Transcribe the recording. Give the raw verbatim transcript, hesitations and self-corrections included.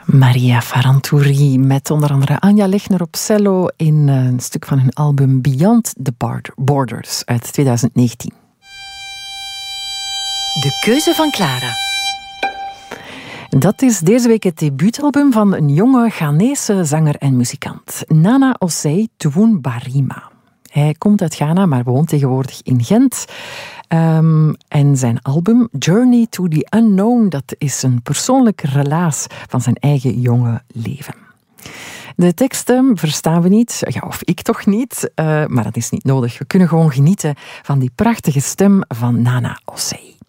Maria Farantouri met onder andere Anja Lechner op cello in een stuk van hun album Beyond the Borders uit twintig negentien. De keuze van Clara. Dat is deze week het debuutalbum van een jonge Ghanese zanger en muzikant, Nana Osei Twumbarima. Hij komt uit Ghana, maar woont tegenwoordig in Gent. Um, en zijn album Journey to the Unknown, dat is een persoonlijk relaas van zijn eigen jonge leven. De teksten verstaan we niet, ja, of ik toch niet, uh, maar dat is niet nodig. We kunnen gewoon genieten van die prachtige stem van Nana Osei.